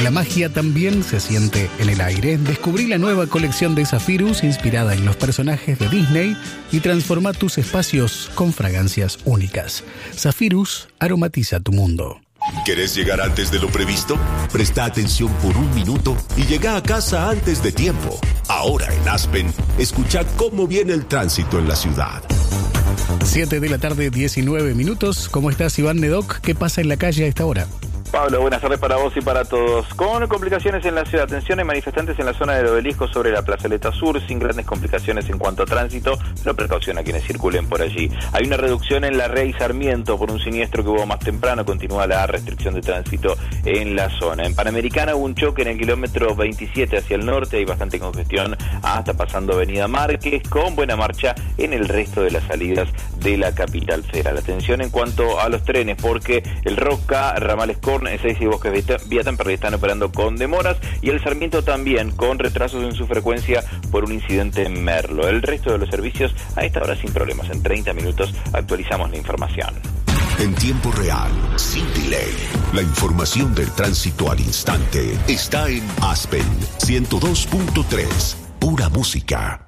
La magia también se siente en el aire. Descubrí la nueva colección de Zephyrus inspirada en los personajes de Disney y transforma tus espacios con fragancias únicas. Zephyrus aromatiza tu mundo. ¿Querés llegar antes de lo previsto? Presta atención por un minuto y llega a casa antes de tiempo. Ahora en Aspen, escucha cómo viene el tránsito en la ciudad. 7 de la tarde, 19 minutos. ¿Cómo estás, Iván Nedoc? ¿Qué pasa en la calle a esta hora? Pablo, buenas tardes para vos y para todos. Con complicaciones en la ciudad, tensión en manifestantes en la zona del Obelisco sobre la Plazoleta Sur, sin grandes complicaciones en cuanto a tránsito, pero precaución a quienes circulen por allí. Hay una reducción en la Rey Sarmiento por un siniestro que hubo más temprano, continúa la restricción de tránsito en la zona. En Panamericana hubo un choque en el kilómetro 27 hacia el norte, hay bastante congestión hasta pasando Avenida Márquez, con buena marcha en el resto de las salidas de la capital federal. Atención en cuanto a los trenes, porque el Roca, Ramales Corn, Ezeiza y Bosques Vía Temperley están operando con demoras y el Sarmiento también con retrasos en su frecuencia por un incidente en Merlo. El resto de los servicios a esta hora sin problemas. En 30 minutos actualizamos la información. En tiempo real, sin delay. La información del tránsito al instante está en Aspen 102.3. Pura música.